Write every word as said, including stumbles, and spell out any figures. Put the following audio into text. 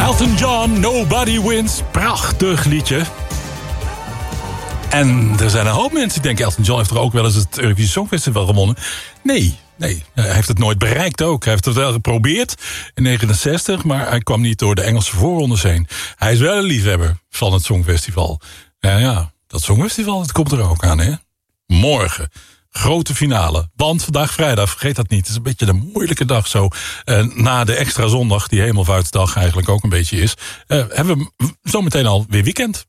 Elton John, Nobody Wins. Prachtig liedje. En er zijn een hoop mensen die denken... Elton John heeft er ook wel eens het Eurovisie Songfestival gewonnen. Nee, nee, hij heeft het nooit bereikt ook. Hij heeft het wel geprobeerd in negenenzestig... maar hij kwam niet door de Engelse voorrondes heen. Hij is wel een liefhebber van het Songfestival. Ja, ja, dat Songfestival, dat komt er ook aan, hè? Morgen. Grote finale. Want vandaag vrijdag, vergeet dat niet. Het is een beetje een moeilijke dag zo. Uh, na de extra zondag, die Hemelvaartsdag eigenlijk ook een beetje is... Uh, hebben we zometeen al weer weekend.